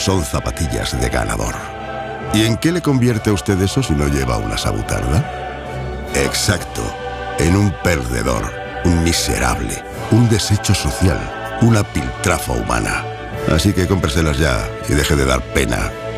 son zapatillas de ganador. ¿Y en qué le convierte a usted eso si no lleva una sabutarda? Exacto, en un perdedor, un miserable, un desecho social, una piltrafa humana. Así que cómpreselas ya y deje de dar pena.